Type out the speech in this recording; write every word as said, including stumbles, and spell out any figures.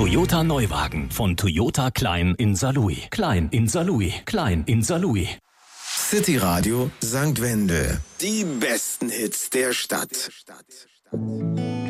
Toyota Neuwagen von Toyota Klein in Saarlouis. Klein in Saarlouis. Klein in Saarlouis. City Radio Sankt Wendel. Die besten Hits der Stadt.